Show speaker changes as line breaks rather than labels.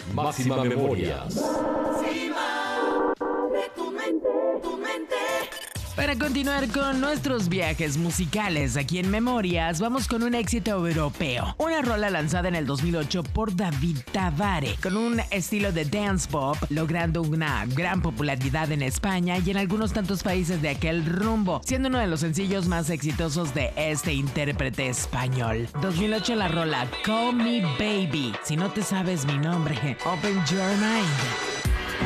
Máxima Memorias.
Para continuar con nuestros viajes musicales aquí en Memorias, vamos con un éxito europeo. Una rola lanzada en el 2008 por David Tavare, con un estilo de dance pop, logrando una gran popularidad en España y en algunos tantos países de aquel rumbo, siendo uno de los sencillos más exitosos de este intérprete español. 2008 la rola Call Me Baby. Si no te sabes mi nombre, Open Your Mind.